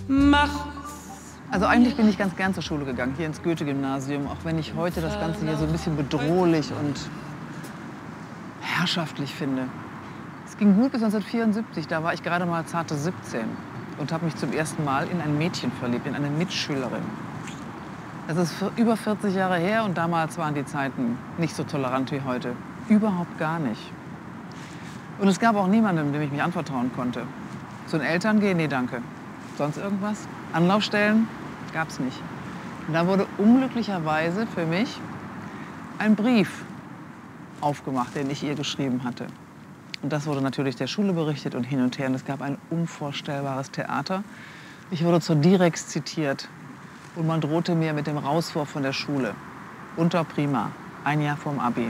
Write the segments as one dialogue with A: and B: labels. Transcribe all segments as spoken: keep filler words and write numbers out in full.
A: mach.
B: Also eigentlich bin ich ganz gern zur Schule gegangen, hier ins Goethe-Gymnasium, auch wenn ich heute das Ganze hier so ein bisschen bedrohlich und herrschaftlich finde. Es ging gut bis neunzehnhundertvierundsiebzig, da war ich gerade mal zarte siebzehn und habe mich zum ersten Mal in ein Mädchen verliebt, in eine Mitschülerin. Das ist über vierzig Jahre her und damals waren die Zeiten nicht so tolerant wie heute. Überhaupt gar nicht. Und es gab auch niemanden, dem ich mich anvertrauen konnte. Zu den Eltern gehen, nee, danke. Sonst irgendwas? Anlaufstellen gab es nicht. Und da wurde unglücklicherweise für mich ein Brief aufgemacht, den ich ihr geschrieben hatte. Und das wurde natürlich der Schule berichtet und hin und her. Und es gab ein unvorstellbares Theater. Ich wurde zur Direx zitiert. Und man drohte mir mit dem Rauswurf von der Schule. Unter Prima, ein Jahr vorm Abi.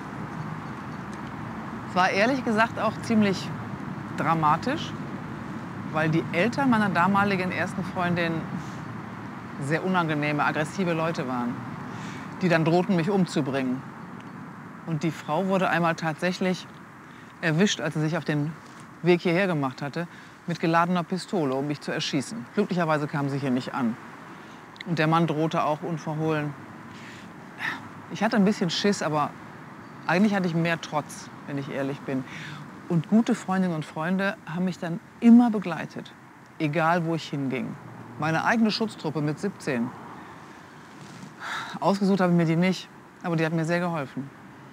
B: Es war ehrlich gesagt auch ziemlich dramatisch, weil die Eltern meiner damaligen ersten Freundin sehr unangenehme, aggressive Leute waren, die dann drohten, mich umzubringen. Und die Frau wurde einmal tatsächlich erwischt, als sie sich auf den Weg hierher gemacht hatte, mit geladener Pistole, um mich zu erschießen. Glücklicherweise kam sie hier nicht an. Und der Mann drohte auch unverhohlen. Ich hatte ein bisschen Schiss, aber eigentlich hatte ich mehr Trotz, wenn ich ehrlich bin. Und gute Freundinnen und Freunde haben mich dann immer begleitet, egal wo ich hinging. Meine eigene Schutztruppe mit siebzehn. Ausgesucht habe ich mir die nicht, aber die hat mir sehr geholfen.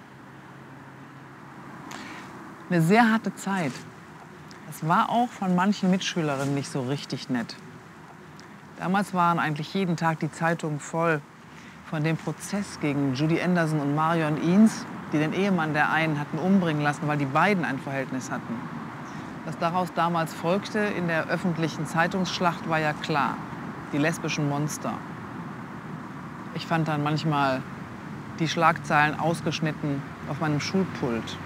B: Eine sehr harte Zeit. Das war auch von manchen Mitschülerinnen nicht so richtig nett. Damals waren eigentlich jeden Tag die Zeitungen voll von dem Prozess gegen Judy Anderson und Marion Eanes, die den Ehemann der einen hatten umbringen lassen, weil die beiden ein Verhältnis hatten. Was daraus damals folgte in der öffentlichen Zeitungsschlacht, war ja klar. Die lesbischen Monster. Ich fand dann manchmal die Schlagzeilen ausgeschnitten auf meinem Schulpult.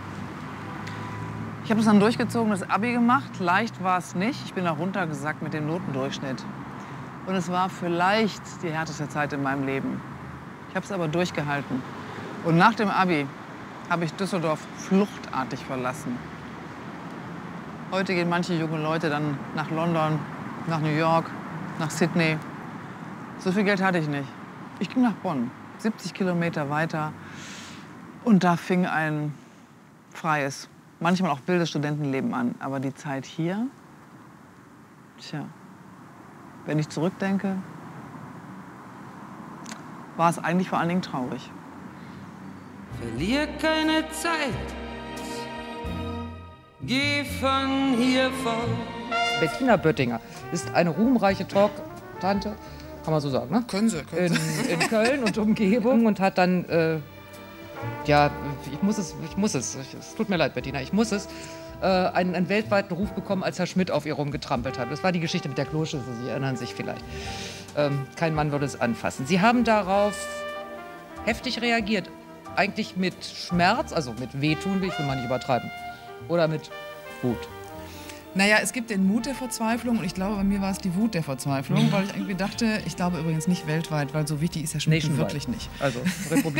B: Ich habe es dann durchgezogen, das Abi gemacht. Leicht war es nicht. Ich bin auch runtergesackt mit dem Notendurchschnitt. Und es war vielleicht die härteste Zeit in meinem Leben. Ich habe es aber durchgehalten. Und nach dem Abi habe ich Düsseldorf fluchtartig verlassen. Heute gehen manche junge Leute dann nach London, nach New York, nach Sydney. So viel Geld hatte ich nicht. Ich ging nach Bonn, siebzig Kilometer weiter. Und da fing ein freies, manchmal auch wildes Studentenleben an. Aber die Zeit hier, tja, wenn ich zurückdenke, war es eigentlich vor allen Dingen traurig.
A: Verlier keine Zeit, geh von hier fort.
C: Bettina Böttinger ist eine ruhmreiche Talk-Tante, kann man so sagen, ne?
D: Können Sie, können Sie.
C: In, in Köln und Umgebung und hat dann, äh, ja, ich muss es, ich muss es, es tut mir leid, Bettina, ich muss es, äh, einen, einen weltweiten Ruf bekommen, als Herr Schmidt auf ihr rumgetrampelt hat. Das war die Geschichte mit der Kloschüssel, Sie erinnern sich vielleicht. Ähm, kein Mann würde es anfassen. Sie haben darauf heftig reagiert. Eigentlich mit Schmerz, also mit Wehtun, ich will mal nicht übertreiben, oder mit Wut?
D: Naja, es gibt den Mut der Verzweiflung und ich glaube, bei mir war es die Wut der Verzweiflung, weil ich irgendwie dachte, ich glaube übrigens nicht weltweit, weil so wichtig ist Herr Schmidt wirklich nicht.
C: Also Republik